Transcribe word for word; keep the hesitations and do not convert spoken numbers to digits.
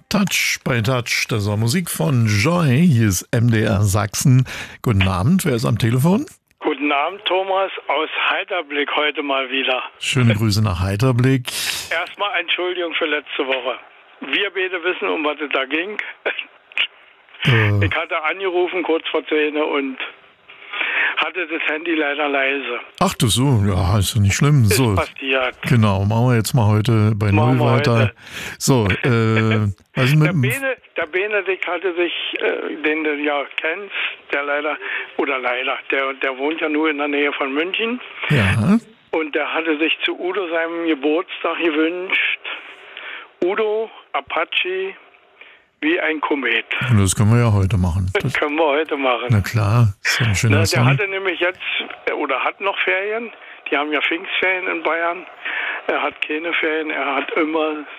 Touch bei Touch, das war Musik von Joy. Hier ist M D R Sachsen. Guten Abend, wer ist am Telefon? Guten Abend, Thomas, aus Heiterblick heute mal wieder. Schöne Grüße nach Heiterblick. Erstmal Entschuldigung für letzte Woche. Wir beide wissen, um was es da ging. Äh. Ich hatte angerufen kurz vor zehn und hatte das Handy leider leise. Ach du so, ja, ist ja nicht schlimm. Ist so passiert. Genau, machen wir jetzt mal heute bei Machen Null weiter. Heute. So, äh, was mit der, Bene, der Benedikt hatte sich, äh, den du ja kennst, der leider, oder leider, der, der wohnt ja nur in der Nähe von München. Ja. Und der hatte sich zu Udo seinem Geburtstag gewünscht. Udo, Apache, wie ein Komet. Und das können wir ja heute machen. Das, das können wir heute machen. Na klar, ist ein schöner Na, der Song. hatte nämlich jetzt, oder hat noch Ferien. Die haben ja Pfingstferien in Bayern. Er hat keine Ferien, er hat immer